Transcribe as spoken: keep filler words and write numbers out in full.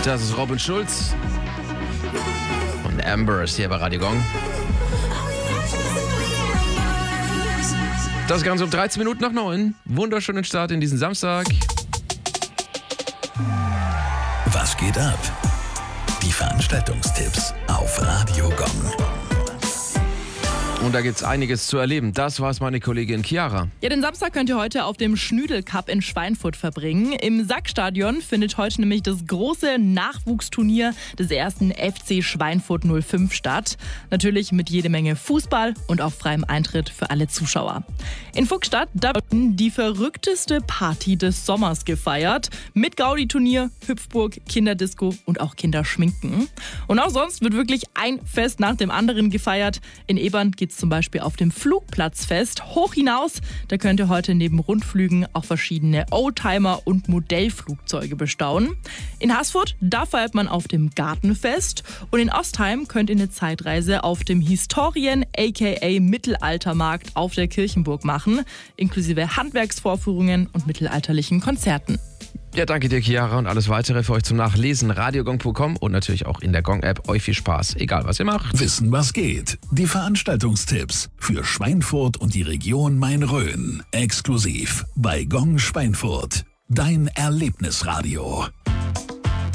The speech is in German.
Das ist Robin Schulz und Amber ist hier bei Radio Gong. Das Ganze um dreizehn Minuten nach neun. Wunderschönen Start in diesen Samstag. Was geht ab? Die Veranstaltungstipps auf Radio Gong. Und da gibt's einiges zu erleben. Das war's meine Kollegin Chiara. Ja, den Samstag könnt ihr heute auf dem Schnüdel Cup in Schweinfurt verbringen. Im Sackstadion findet heute nämlich das große Nachwuchsturnier des ersten F C Schweinfurt null fünf statt. Natürlich mit jede Menge Fußball und auch freiem Eintritt für alle Zuschauer. In Fuchsstadt, da wird die verrückteste Party des Sommers gefeiert. Mit Gaudi-Turnier, Hüpfburg, Kinderdisco und auch Kinderschminken. Und auch sonst wird wirklich ein Fest nach dem anderen gefeiert. In Ebern geht's zum Beispiel auf dem Flugplatzfest hoch hinaus. Da könnt ihr heute neben Rundflügen auch verschiedene Oldtimer und Modellflugzeuge bestaunen. In Haßfurt, da feiert man auf dem Gartenfest. Und in Ostheim könnt ihr eine Zeitreise auf dem Historien aka Mittelaltermarkt auf der Kirchenburg machen, inklusive Handwerksvorführungen und mittelalterlichen Konzerten. Ja, danke dir, Chiara, und alles weitere für euch zum Nachlesen. radiogong punkt com und natürlich auch in der Gong-App. Euch viel Spaß, egal was ihr macht. Wissen, was geht. Die Veranstaltungstipps für Schweinfurt und die Region Main-Rhön. Exklusiv bei Gong Schweinfurt. Dein Erlebnisradio.